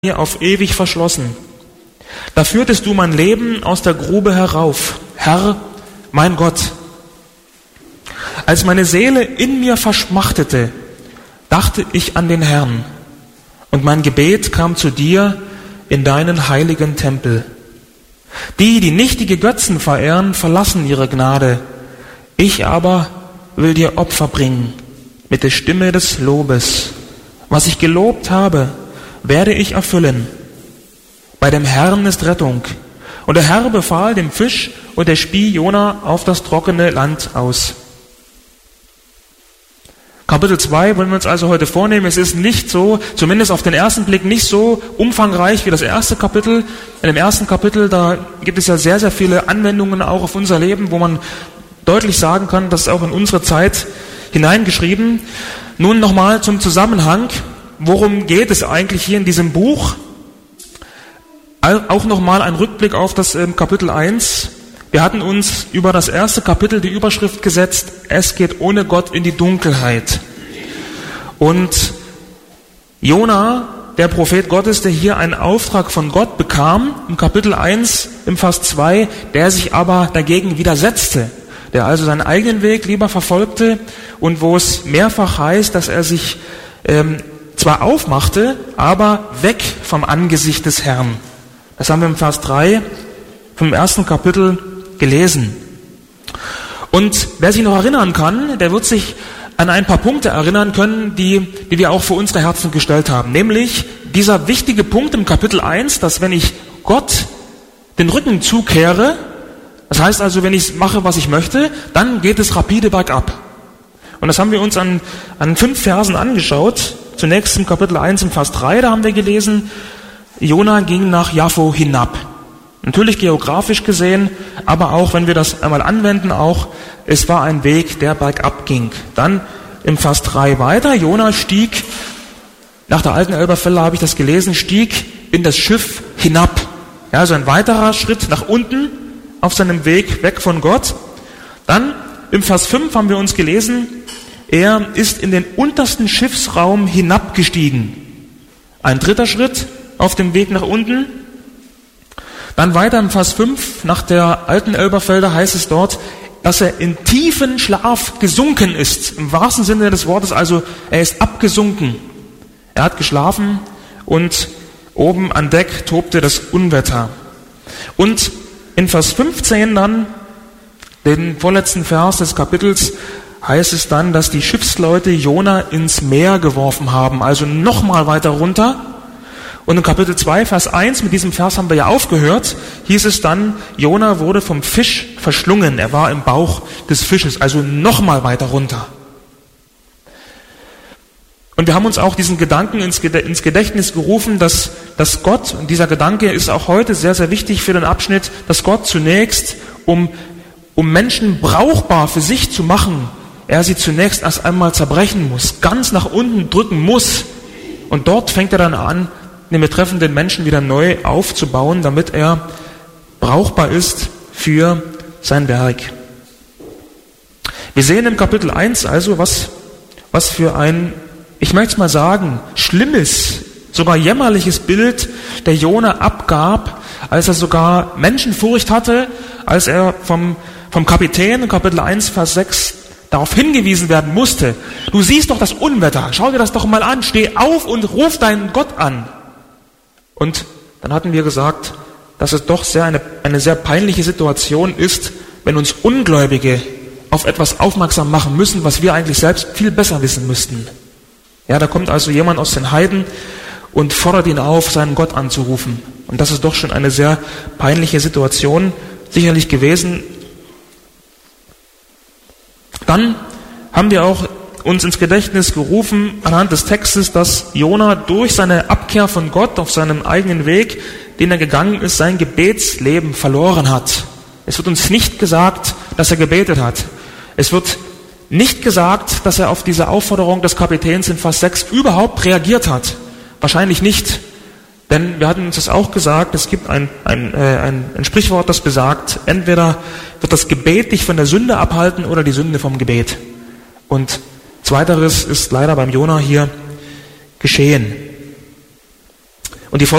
mir auf ewig verschlossen. Da führtest du mein Leben aus der Grube herauf, Herr, mein Gott. Als meine Seele in mir verschmachtete, dachte ich an den Herrn, und mein Gebet kam zu dir in deinen heiligen Tempel. Die nichtige Götzen verehren, verlassen ihre Gnade. Ich aber will dir Opfer bringen mit der Stimme des Lobes. Was ich gelobt habe, werde ich erfüllen. Bei dem Herrn ist Rettung. Und der Herr befahl dem Fisch und der spie Jona auf das trockene Land aus. Kapitel 2 wollen wir uns also heute vornehmen. Es ist nicht so, zumindest auf den ersten Blick, nicht so umfangreich wie das erste Kapitel. In dem ersten Kapitel, da gibt es ja sehr, sehr viele Anwendungen auch auf unser Leben, wo man deutlich sagen kann, das ist auch in unsere Zeit hineingeschrieben. Nun nochmal zum Zusammenhang. Worum geht es eigentlich hier in diesem Buch? Auch nochmal ein Rückblick auf das Kapitel 1. Wir hatten uns über das erste Kapitel die Überschrift gesetzt, es geht ohne Gott in die Dunkelheit. Und Jona, der Prophet Gottes, der hier einen Auftrag von Gott bekam, im Kapitel 1, im Vers 2, der sich aber dagegen widersetzte, der also seinen eigenen Weg lieber verfolgte und wo es mehrfach heißt, dass er sich zwar aufmachte, aber weg vom Angesicht des Herrn. Das haben wir im Vers 3 vom ersten Kapitel gelesen. Und wer sich noch erinnern kann, der wird sich an ein paar Punkte erinnern können, die wir auch für unsere Herzen gestellt haben. Nämlich dieser wichtige Punkt im Kapitel 1, dass wenn ich Gott den Rücken zukehre, das heißt also, wenn ich mache, was ich möchte, dann geht es rapide bergab. Und das haben wir uns an 5 Versen angeschaut. Zunächst im Kapitel 1 im Vers 3, da haben wir gelesen, Jona ging nach Jaffo hinab. Natürlich geografisch gesehen, aber auch, wenn wir das einmal anwenden, auch, es war ein Weg, der bergab ging. Dann im Vers 3 weiter, Jona stieg, nach der alten Elberfelder habe ich das gelesen, stieg in das Schiff hinab. Ja, also ein weiterer Schritt nach unten auf seinem Weg weg von Gott. Dann im Vers 5 haben wir uns gelesen, er ist in den untersten Schiffsraum hinabgestiegen. Ein dritter Schritt auf dem Weg nach unten. Dann weiter im Vers 5, nach der alten Elberfelder heißt es dort, dass er in tiefen Schlaf gesunken ist. Im wahrsten Sinne des Wortes, also er ist abgesunken. Er hat geschlafen und oben an Deck tobte das Unwetter. Und in Vers 15 dann, den vorletzten Vers des Kapitels, heißt es dann, dass die Schiffsleute Jona ins Meer geworfen haben, also nochmal weiter runter. Und in Kapitel 2, Vers 1, mit diesem Vers haben wir ja aufgehört, hieß es dann, Jona wurde vom Fisch verschlungen, er war im Bauch des Fisches, also nochmal weiter runter. Und wir haben uns auch diesen Gedanken ins Gedächtnis gerufen, dass Gott, und dieser Gedanke ist auch heute sehr, sehr wichtig für den Abschnitt, dass Gott zunächst, um Menschen brauchbar für sich zu machen, er sie zunächst erst einmal zerbrechen muss, ganz nach unten drücken muss. Und dort fängt er dann an, den betreffenden Menschen wieder neu aufzubauen, damit er brauchbar ist für sein Werk. Wir sehen im Kapitel 1 also, was für ein, ich möchte es mal sagen, schlimmes, sogar jämmerliches Bild der Jona abgab, als er sogar Menschenfurcht hatte, als er vom Kapitän in Kapitel 1, Vers 6 darauf hingewiesen werden musste. Du siehst doch das Unwetter, schau dir das doch mal an, steh auf und ruf deinen Gott an. Und dann hatten wir gesagt, dass es doch eine sehr peinliche Situation ist, wenn uns Ungläubige auf etwas aufmerksam machen müssen, was wir eigentlich selbst viel besser wissen müssten. Ja, da kommt also jemand aus den Heiden und fordert ihn auf, seinen Gott anzurufen. Und das ist doch schon eine sehr peinliche Situation sicherlich gewesen. Dann haben wir auch uns ins Gedächtnis gerufen, anhand des Textes, dass Jona durch seine Abkehr von Gott auf seinem eigenen Weg, den er gegangen ist, sein Gebetsleben verloren hat. Es wird uns nicht gesagt, dass er gebetet hat. Es wird nicht gesagt, dass er auf diese Aufforderung des Kapitäns in Vers 6 überhaupt reagiert hat. Wahrscheinlich nicht. Denn wir hatten uns das auch gesagt, es gibt ein Sprichwort, das besagt, entweder wird das Gebet dich von der Sünde abhalten oder die Sünde vom Gebet. Und Zweiteres ist leider beim Jona hier geschehen. Und die